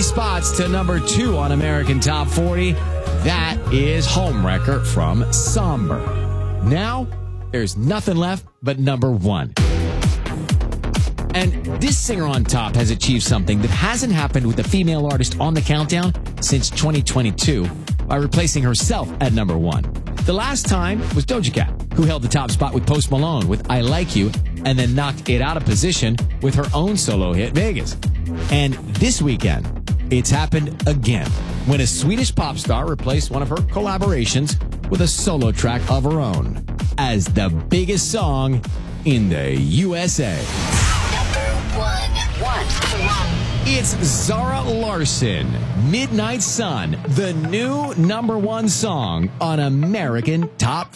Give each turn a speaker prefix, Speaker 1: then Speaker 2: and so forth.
Speaker 1: spots to number 2 on American Top 40. That is Homewrecker from Somber. Now, there's nothing left but number 1. And this singer on top has achieved something that hasn't happened with a female artist on the countdown since 2022 by replacing herself at number 1. The last time was Doja Cat, who held the top spot with Post Malone with I Like You and then knocked it out of position with her own solo hit, Vegas. And this weekend, it's happened again when a Swedish pop star replaced one of her collaborations with a solo track of her own as the biggest song in the USA. It's Zara Larsson, Midnight Sun, the new number 1 song on American Top